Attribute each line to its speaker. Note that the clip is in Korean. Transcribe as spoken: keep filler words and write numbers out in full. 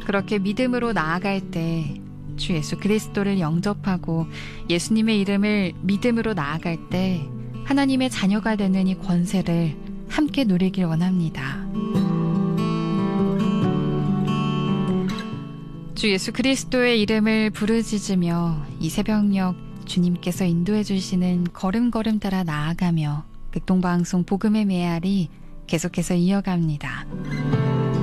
Speaker 1: 그렇게 믿음으로 나아갈 때, 주 예수 그리스도를 영접하고 예수님의 이름을 믿음으로 나아갈 때 하나님의 자녀가 되는 이 권세를 함께 누리길 원합니다. 주 예수 그리스도의 이름을 부르짖으며 이 새벽녘 주님께서 인도해 주시는 걸음걸음 따라 나아가며 극동방송 복음의 메아리 계속해서 이어갑니다.